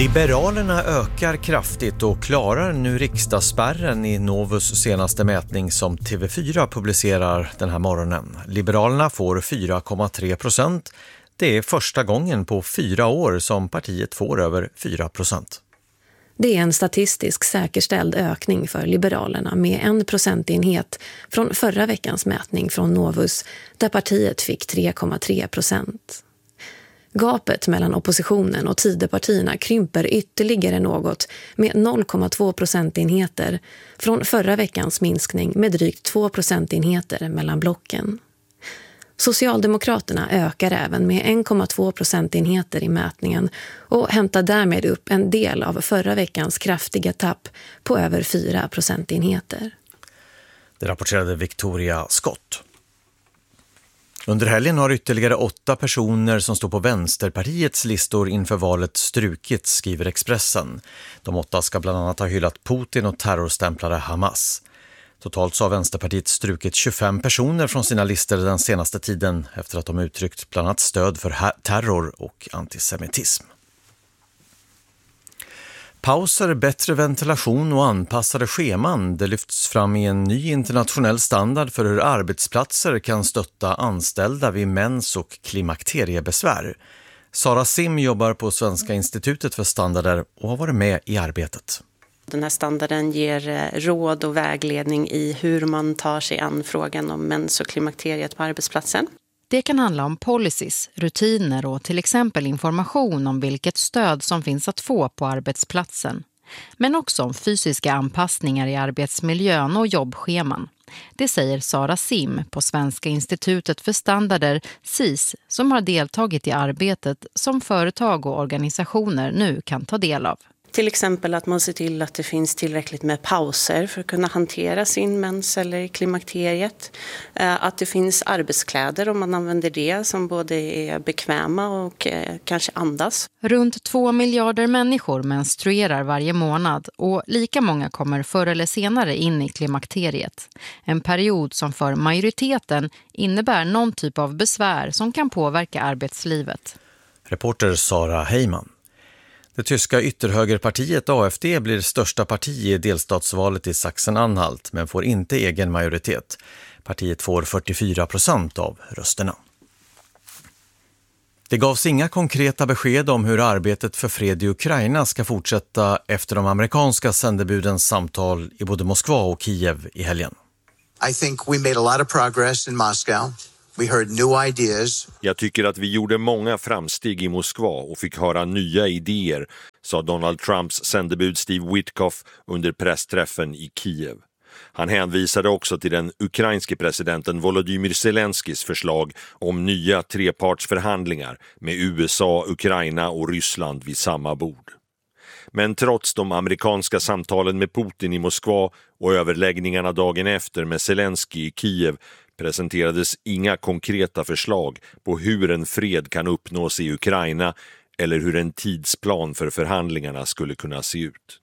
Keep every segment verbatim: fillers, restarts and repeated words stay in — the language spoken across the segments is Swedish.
Liberalerna ökar kraftigt och klarar nu riksdagsspärren i Novus senaste mätning som T V fyra publicerar den här morgonen. Liberalerna får fyra komma tre procent. Det är första gången på fyra år som partiet får över fyra procent. Det är en statistisk säkerställd ökning för Liberalerna med en procentenhet från förra veckans mätning från Novus där partiet fick tre komma tre procent. Gapet mellan oppositionen och Tidöpartierna krymper ytterligare något med noll komma två procentenheter från förra veckans minskning med drygt två procentenheter mellan blocken. Socialdemokraterna ökar även med en komma två procentenheter i mätningen och hämtar därmed upp en del av förra veckans kraftiga tapp på över fyra procentenheter. Det rapporterade Victoria Scott. Under helgen har ytterligare åtta personer som står på Vänsterpartiets listor inför valet strukits, skriver Expressen. De åtta ska bland annat ha hyllat Putin och terrorstämplade Hamas. Totalt så har Vänsterpartiet strukit tjugofem personer från sina listor den senaste tiden efter att de uttryckt bland annat stöd för terror och antisemitism. Pauser, bättre ventilation och anpassade scheman, det lyfts fram i en ny internationell standard för hur arbetsplatser kan stötta anställda vid mens- och klimakteriebesvär. Sara Sim jobbar på Svenska institutet för standarder och har varit med i arbetet. Den här standarden ger råd och vägledning i hur man tar sig an frågan om mens- och klimakteriet på arbetsplatsen. Det kan handla om policies, rutiner och till exempel information om vilket stöd som finns att få på arbetsplatsen. Men också om fysiska anpassningar i arbetsmiljön och jobbscheman. Det säger Sara Sim på Svenska institutet för standarder, S I S, som har deltagit i arbetet som företag och organisationer nu kan ta del av. Till exempel att man ser till att det finns tillräckligt med pauser för att kunna hantera sin mens eller klimakteriet. Att det finns arbetskläder om man använder det som både är bekväma och kanske andas. Runt två miljarder människor menstruerar varje månad och lika många kommer förr eller senare in i klimakteriet. En period som för majoriteten innebär någon typ av besvär som kan påverka arbetslivet. Reporter Sara Heyman. Det tyska ytterhögerpartiet A F D blir största parti i delstatsvalet i Sachsen-Anhalt men får inte egen majoritet. Partiet får fyrtiofyra procent av rösterna. Det gavs inga konkreta besked om hur arbetet för fred i Ukraina ska fortsätta efter de amerikanska sändebudens samtal i både Moskva och Kiev i helgen. I think we made a lot of progress in Moscow. We heard new ideas. Jag tycker att vi gjorde många framsteg i Moskva och fick höra nya idéer, sa Donald Trumps sändebud Steve Witkoff under pressträffen i Kiev. Han hänvisade också till den ukrainske presidenten Volodymyr Zelenskis förslag om nya trepartsförhandlingar med U S A, Ukraina och Ryssland vid samma bord. Men trots de amerikanska samtalen med Putin i Moskva och överläggningarna dagen efter med Zelensky i Kiev presenterades inga konkreta förslag på hur en fred kan uppnås i Ukraina eller hur en tidsplan för förhandlingarna skulle kunna se ut.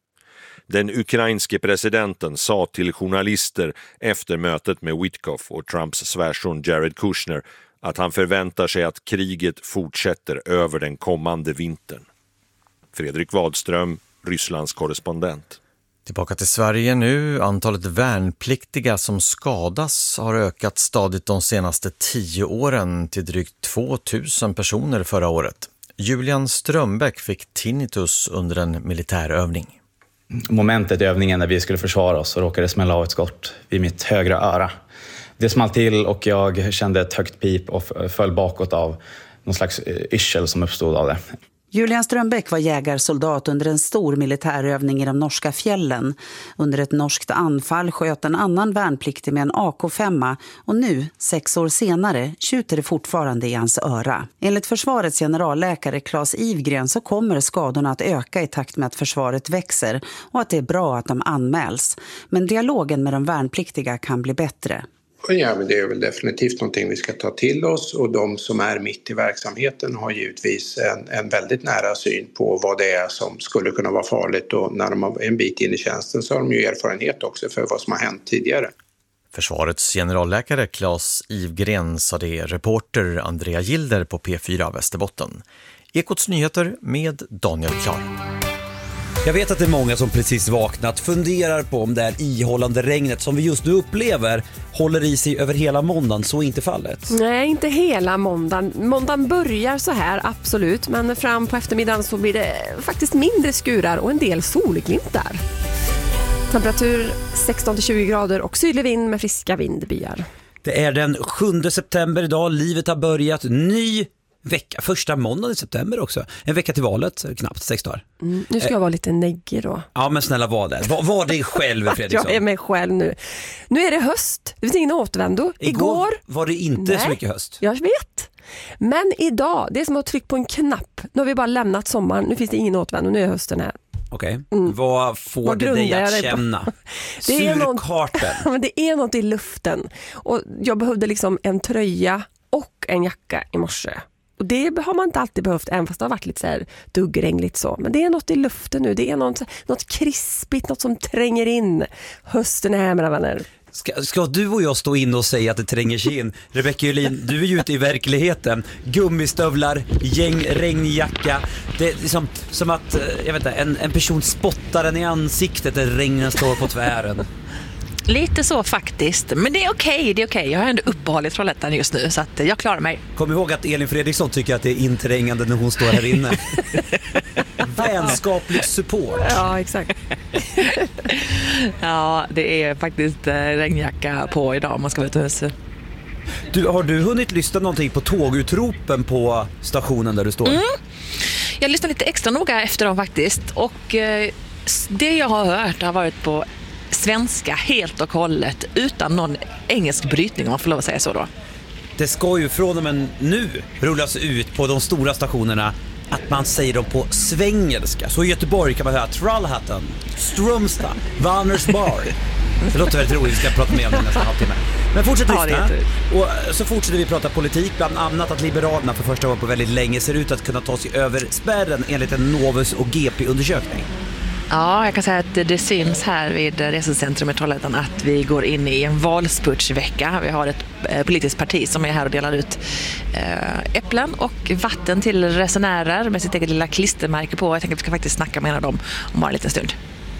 Den ukrainske presidenten sa till journalister efter mötet med Witkoff och Trumps svärson Jared Kushner att han förväntar sig att kriget fortsätter över den kommande vintern. Fredrik Wadström, Rysslands korrespondent. Tillbaka till Sverige nu. Antalet värnpliktiga som skadas har ökat stadigt de senaste tio åren till drygt tvåtusen personer förra året. Julian Strömbäck fick tinnitus under en militärövning. Momentet i övningen när vi skulle försvara oss så råkade smälla av ett skott vid mitt högra öra. Det small till och jag kände ett högt pip och föll bakåt av någon slags yrsel som uppstod av det. Julian Strömbäck var jägarsoldat under en stor militärövning i de norska fjällen. Under ett norskt anfall sköt en annan värnpliktig med en A K fem och nu, sex år senare, tjuter det fortfarande i hans öra. Enligt försvarets generalläkare Claes Ivgren så kommer skadorna att öka i takt med att försvaret växer och att det är bra att de anmäls. Men dialogen med de värnpliktiga kan bli bättre. Ja, men det är väl definitivt någonting vi ska ta till oss, och de som är mitt i verksamheten har givetvis en, en väldigt nära syn på vad det är som skulle kunna vara farligt, och när de har en bit in i tjänsten så har de ju erfarenhet också för vad som har hänt tidigare. Försvarets generalläkare Claes Ivgren sa det. Reporter Andrea Gilder på P fyra Västerbotten. Ekots nyheter med Daniel Klar. Jag vet att det är många som precis vaknat funderar på om det här ihållande regnet som vi just nu upplever håller i sig över hela måndagen. Så är inte fallet. Nej, inte hela måndagen. Måndagen börjar så här, absolut. Men fram på eftermiddagen så blir det faktiskt mindre skurar och en del solglimtar. Temperatur sexton till tjugo grader och sydlig vind med friska vindbyar. Det är den sjunde september idag. Livet har börjat. Ny vecka. Första måndagen i september också. En vecka till valet. Knappt sex dagar. Mm, nu ska jag vara lite neggig då. Ja, men snälla var det. Var, var dig själv, Fredriksson. Jag är mig själv nu. Nu är det höst. Det finns ingen återvändo. Igår, Igår var det inte nej, så mycket höst. Jag vet. Men idag, det är som att trycka på en knapp. Nu har vi bara lämnat sommaren. Nu finns det ingen återvändo. Nu är hösten här. Okej. Okay. Mm. Vad får Vad det dig att det känna? Det är, något, Surkarten. det är något i luften. Och jag behövde liksom en tröja och en jacka i morse. Och det har man inte alltid behövt, även fast det har varit lite så här duggregligt så. Men det är något i luften nu. Det är något, något krispigt, något som tränger in. Hösten är här, mina vänner. Ska, ska du och jag stå in och säga att det tränger sig in? Rebecka Julin, du är ju ute i verkligheten. Gummistövlar, gäng, regnjacka. Det är liksom som att jag vet inte, en, en person spottar den i ansiktet där regnen står på tvären. Lite så faktiskt, men det är okej, okay, det är okej. Okay. Jag har ändå uppehållit Trollhättan just nu så att jag klarar mig. Kom ihåg att Elin Fredriksson tycker att det är inträngande när hon står här inne. Vänskaplig support. Ja, exakt. Ja, det är faktiskt regnjacka på idag om man ska vara utomhus. Du, har du hunnit lyssna någonting på tågutropen på stationen där du står? Mm. Jag lyssnar lite extra noga efter dem faktiskt. Och eh, det jag har hört har varit på svenska helt och hållet utan någon engelsk brytning, om man får lov att säga så då. Det ska ju från och med nu rullas ut på de stora stationerna att man säger dem på svengelska. Så i Göteborg kan man höra Trollhättan, Strömstad, Vänersborg. Det låter väldigt roligt, vi ska prata med om det nästa halvtimme. Men fortsätt lyssna. Ja, och så fortsätter vi prata politik, bland annat att Liberalerna för första gången på väldigt länge ser ut att kunna ta sig över spärren enligt en Novus och G P-undersökning. Ja, jag kan säga att det syns här vid resecentrum i Trollhättan att vi går in i en valspurtsvecka. Vi har ett politiskt parti som är här och delar ut äpplen och vatten till resenärer med sitt eget lilla klistermärke på. Jag tänker att vi ska faktiskt snacka med en av dem om bara en liten stund.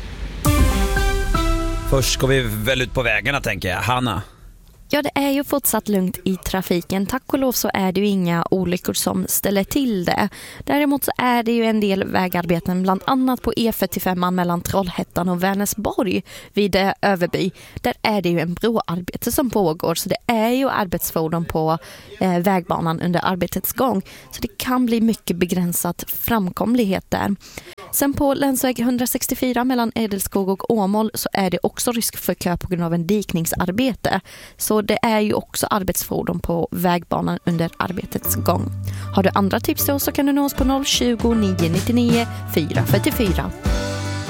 Först ska vi väl ut på vägarna, tänker jag. Hanna? Ja, det är ju fortsatt lugnt i trafiken. Tack och lov så är det ju inga olyckor som ställer till det. Däremot så är det ju en del vägarbeten, bland annat på E fyrtiofem mellan Trollhättan och Vänersborg vid Överby. Där är det ju en broarbete som pågår, så det är ju arbetsfordon på eh, vägbanan under arbetets gång. Så det kan bli mycket begränsat framkomlighet där. Sen på länsväg etthundrasextiofyra mellan Edelskog och Åmål så är det också risk för kö på grund av en dikningsarbete. Så det är ju också arbetsfordon på vägbanan under arbetets gång. Har du andra tips då så kan du nå oss på noll tjugo, nio nittionio, fyra fyrtiofyra.